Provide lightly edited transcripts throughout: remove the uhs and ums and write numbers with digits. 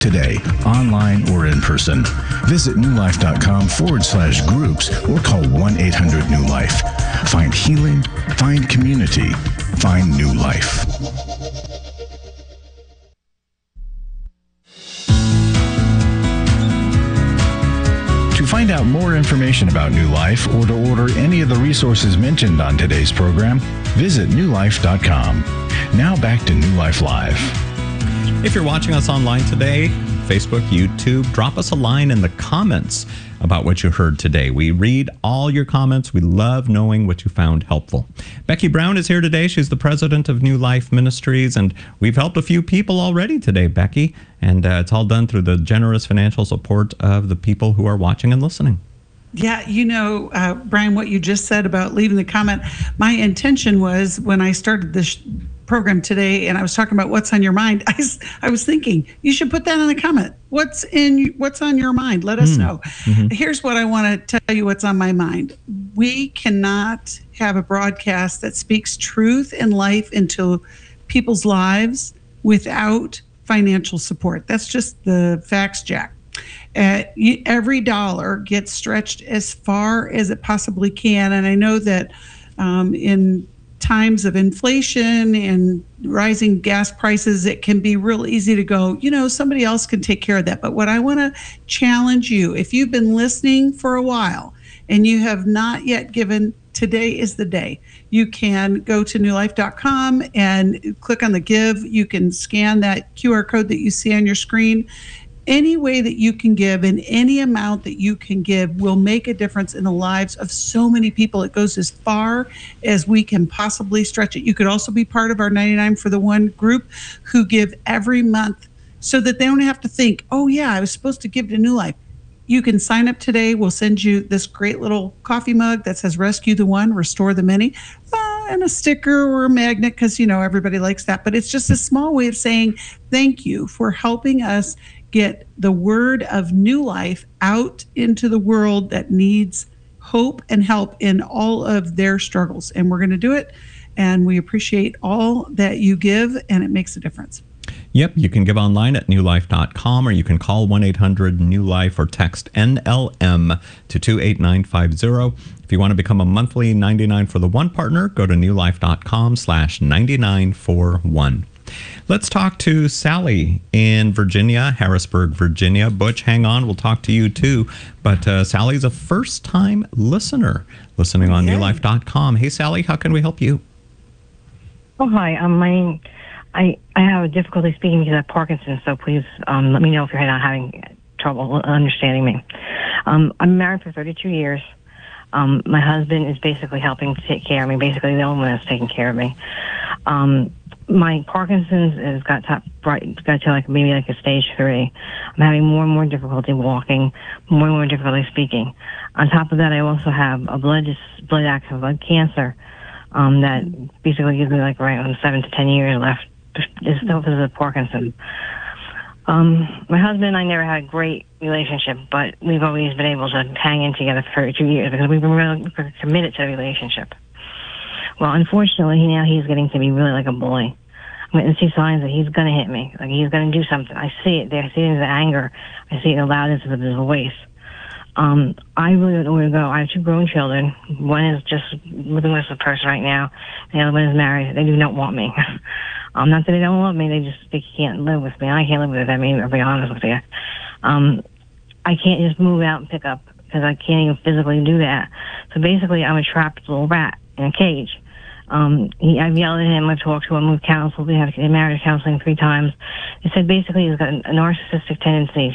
today, online or in person. Visit newlife.com/groups or call 1-800-NEW-LIFE. Find healing, find community, find new life. To find out more information about New Life or to order any of the resources mentioned on today's program, visit newlife.com. Now back to New Life Live. If you're watching us online today, Facebook, YouTube, drop us a line in the comments about what you heard today. We read all your comments. We love knowing what you found helpful. Becky Brown is here today. She's the president of New Life Ministries, and we've helped a few people already today, Becky, and it's all done through the generous financial support of the people who are watching and listening. Yeah, Brian, what you just said about leaving the comment, my intention was when I started this program today and I was talking about what's on your mind, I was thinking you should put that in the comment. What's on your mind? Let us know. Mm-hmm. Here's what I want to tell you what's on my mind. We cannot have a broadcast that speaks truth and life into people's lives without financial support. That's just the facts, Jack. Every dollar gets stretched as far as it possibly can. And I know that in times of inflation and rising gas prices, it can be real easy to go, somebody else can take care of that. But what I want to challenge you, if you've been listening for a while and you have not yet given, today is the day. You can go to newlife.com and click on the give. You can scan that QR code that you see on your screen. Any way that you can give and any amount that you can give will make a difference in the lives of so many people. It goes as far as we can possibly stretch it. You could also be part of our 99 for the One group who give every month so that they don't have to think, oh yeah, I was supposed to give to New Life. You can sign up today. We'll send you this great little coffee mug that says Rescue the One, Restore the Many, and a sticker or a magnet because, everybody likes that. But it's just a small way of saying thank you for helping us get the word of New Life out into the world that needs hope and help in all of their struggles. And we're going to do it. And we appreciate all that you give, and it makes a difference. Yep, you can give online at newlife.com, or you can call 1-800-NEW-LIFE or text NLM to 28950. If you want to become a monthly 99 for the One partner, go to newlife.com/99for1. Let's talk to Sally in Virginia, Harrisburg, Virginia. Butch, hang on. We'll talk to you too. But Sally's a first-time listener listening on newlife.com. Hey, Sally, how can we help you? Oh, hi. I have a difficulty speaking because I have Parkinson's, so please let me know if you're not having trouble understanding me. I'm married for 32 years. My husband is basically helping to take care of me. Basically, the only one that's taking care of me. My Parkinson's has got to maybe like a stage 3. I'm having more and more difficulty walking, more and more difficulty speaking. On top of that, I also have a blood cancer that basically gives me like around 7 to 10 years left. It's still because of Parkinson's. My husband and I never had a great relationship, but we've always been able to hang in together for 2 years because we've been really committed to the relationship. Well, unfortunately, now he's getting to be really like a bully. I'm getting to see signs that he's going to hit me, like he's going to do something. I see it there. I see it in the anger. I see it in the loudness of his voice. I really don't know where to go. I have 2 grown children. One is just living with a person right now. The other one is married. They do not want me. Not that they don't love me. They can't live with me. I can't live with them. I'll be honest with you. I can't just move out and pick up because I can't even physically do that. So basically, I'm a trapped little rat in a cage. I've yelled at him. I've talked to him. We've counseled. We have marriage counseling 3 times. They said basically he's got a narcissistic tendency.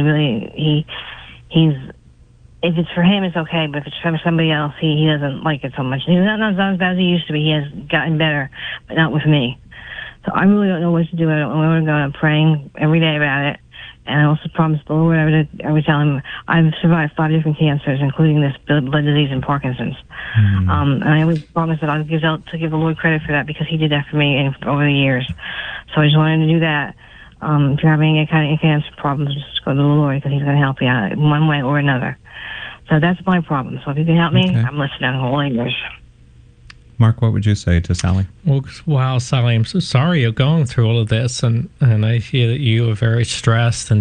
He's if it's for him, it's okay, but if it's for somebody else, he doesn't like it so much. He's not as bad as he used to be. He has gotten better, but not with me. So I really don't know what to do. I don't know where to go. I'm praying every day about it. And I also promised the Lord I would tell him I've survived 5 different cancers, including this blood disease and Parkinson's. And I always promised that I'd give the Lord credit for that because he did that for me over the years. So I just wanted to do that. If you're having any kind of cancer problems, just go to the Lord because he's going to help you out in one way or another. So that's my problem. So if you can help me, I'm listening all ears. Mark, what would you say to Sally? Well, wow, Sally, I'm so sorry you're going through all of this, and I hear that you are very stressed and